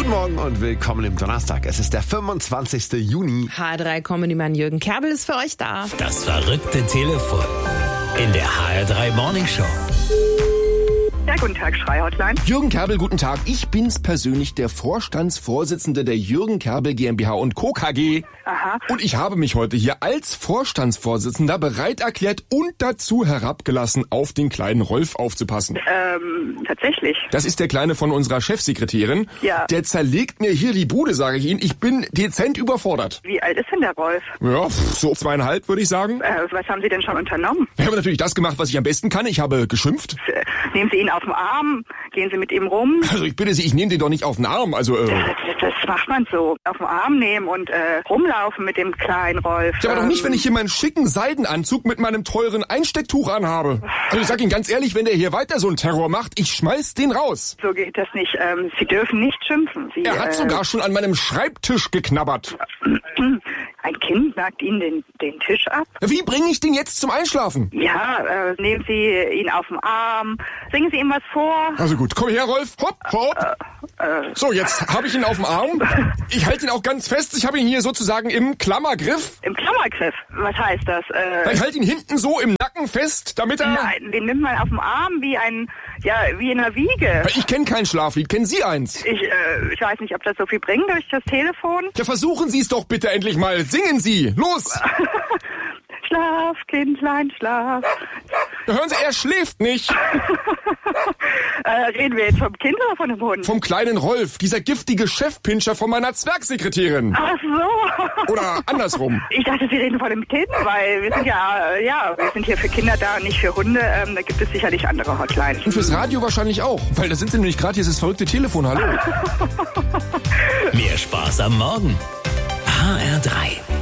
Guten Morgen und willkommen im Donnerstag. Es ist der 25. Juni. HR3-Comedy-Mann Jürgen Kerbel ist für euch da. Das verrückte Telefon in der HR3 Morning Show. Ja, guten Tag, Schrei-Hotline. Jürgen Kerbel, guten Tag. Ich bin's persönlich, der Vorstandsvorsitzende der Jürgen Kerbel GmbH und Co. KG. Aha. Und ich habe mich heute hier als Vorstandsvorsitzender bereit erklärt und dazu herabgelassen, auf den kleinen Rolf aufzupassen. Tatsächlich. Das ist der Kleine von unserer Chefsekretärin. Ja. Der zerlegt mir hier die Bude, sage ich Ihnen. Ich bin dezent überfordert. Wie alt ist denn der Rolf? Ja, so 2,5 würde ich sagen. Was haben Sie denn schon unternommen? Wir haben natürlich das gemacht, was ich am besten kann. Ich habe geschimpft. Nehmen Sie ihn auf den Arm? Gehen Sie mit ihm rum? Also ich bitte Sie, ich nehme den doch nicht auf den Arm. Also, Das macht man so. Auf den Arm nehmen und rumlaufen mit dem kleinen Rolf. Ja, aber doch nicht, wenn ich hier meinen schicken Seidenanzug mit meinem teuren Einstecktuch anhabe. Also ich sag Ihnen ganz ehrlich, wenn der hier weiter so einen Terror macht, ich schmeiß den raus. So geht das nicht. Sie dürfen nicht schimpfen. Sie, Er hat sogar schon an meinem Schreibtisch geknabbert. Ein Kind nagt Ihnen den Tisch ab? Wie bringe ich den jetzt zum Einschlafen? Ja, nehmen Sie ihn auf den Arm. Singen Sie ihm was vor. Also gut, komm her, Rolf. Hopp, hopp. So, jetzt habe ich ihn auf dem Arm. Ich halte ihn auch ganz fest. Ich habe ihn hier sozusagen im Klammergriff. Im Klammergriff? Was heißt das? Ich halte ihn hinten so im Nacken fest, damit er... Nein, den nimmt man auf dem Arm wie in einer Wiege. Ich kenne kein Schlaflied. Kennen Sie eins? Ich weiß nicht, ob das so viel bringt durch das Telefon. Ja, versuchen Sie es doch bitte endlich mal. Singen Sie. Los. Schlaf, Kindlein, schlaf. Hören Sie, er schläft nicht. Reden wir jetzt vom Kind oder von dem Hund? Vom kleinen Rolf, dieser giftige Chefpinscher von meiner Zwergsekretärin. Ach so. Oder andersrum. Ich dachte, Sie reden von dem Kind, weil wir sind wir sind hier für Kinder da, nicht für Hunde. Da gibt es sicherlich andere Hotlines. Und fürs Radio wahrscheinlich auch, weil da sind Sie nämlich gerade, hier ist das verrückte Telefon, hallo. Mehr Spaß am Morgen. HR3.